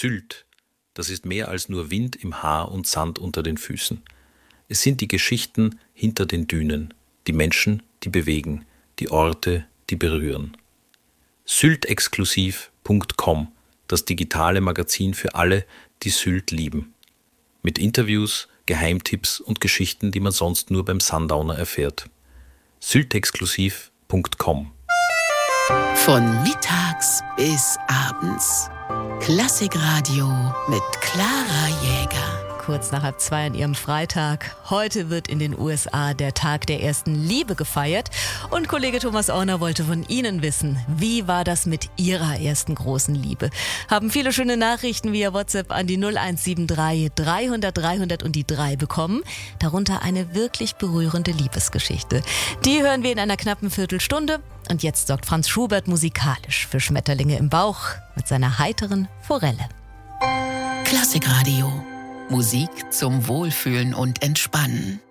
Sylt, das ist mehr als nur Wind im Haar und Sand unter den Füßen. Es sind die Geschichten hinter den Dünen, die Menschen, die bewegen, die Orte, die berühren. Syltexklusiv.com, das digitale Magazin für alle, die Sylt lieben. Mit Interviews, Geheimtipps und Geschichten, die man sonst nur beim Sundowner erfährt. Syltexklusiv.com. Von mittags bis abends. Klassikradio mit Clara Jäger. Kurz nach 1:30 an ihrem Freitag. Heute wird in den USA der Tag der ersten Liebe gefeiert. Und Kollege Thomas Orner wollte von Ihnen wissen, wie war das mit Ihrer ersten großen Liebe? Haben viele schöne Nachrichten via WhatsApp an die 0173 300 300 und die 3 bekommen. Darunter eine wirklich berührende Liebesgeschichte. Die hören wir in einer knappen Viertelstunde. Und jetzt sorgt Franz Schubert musikalisch für Schmetterlinge im Bauch mit seiner heiteren Forelle. Klassikradio. Musik zum Wohlfühlen und Entspannen.